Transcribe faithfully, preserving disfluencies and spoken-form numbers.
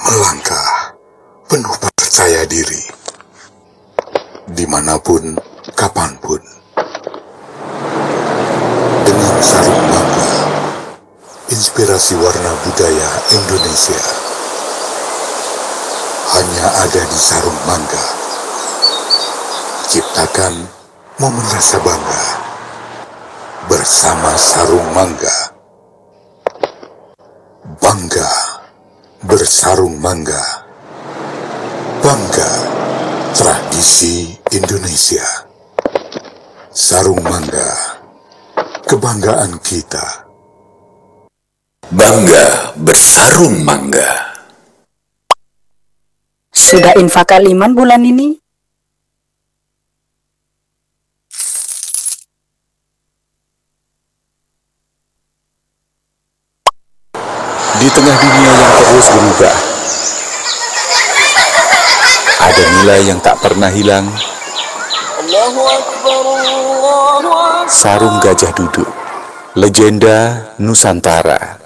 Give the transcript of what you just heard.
melangkah penuh percaya diri, dimanapun, kapanpun. Dengan sarung mangga, inspirasi warna budaya Indonesia hanya ada di sarung mangga. Ciptakan momen rasa bangga bersama sarung mangga. Bangga bersarung mangga. Bangga tradisi Indonesia. Sarung mangga, kebanggaan kita. Bangga bersarung mangga. Sudah infak kaliman bulan ini? Di tengah dunia yang terus berubah, ada nilai yang tak pernah hilang. Sarung Gajah Duduk, legenda Nusantara.